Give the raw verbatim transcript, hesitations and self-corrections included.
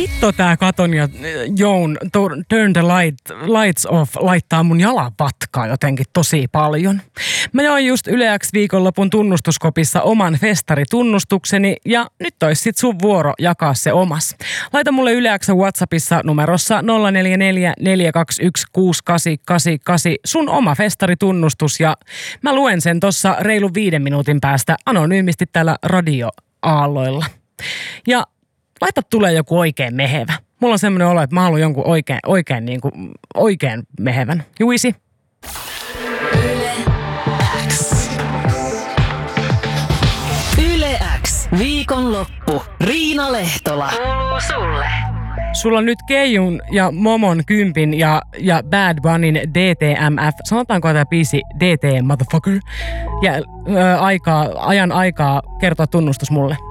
hitto tää Katon ja Joan Turn the light, Lights Off laittaa mun jalan vatkaa jotenkin tosi paljon. Mä join just Yle X viikonlopun tunnustuskopissa oman festaritunnustukseni ja nyt ois sit sun vuoro jakaa se omas. Laita mulle Yle X WhatsAppissa numerossa nolla neljä neljä neljä kaksi yksi kuusi kahdeksan kahdeksan kahdeksan sun oma festaritunnustus ja mä luen sen tossa reilun viiden minuutin päästä anonyymisti täällä radioaalloilla. Ja laita tulee joku oikein mehevä. Mulla on semmoinen olo, että mä haluan jonkun oikein, oikein, niin kuin, oikein mehevän. Juisi. Yle X. Yle X. Viikonloppu. Riina Lehtola. Kuuluu sulle. Sulla on nyt Keijun ja Momon kympin ja, ja Bad Bunnyn D T M F. Sanotaanko tämä biisi D T M motherfucker? Ja ö, aikaa, ajan aikaa kertoa tunnustus mulle.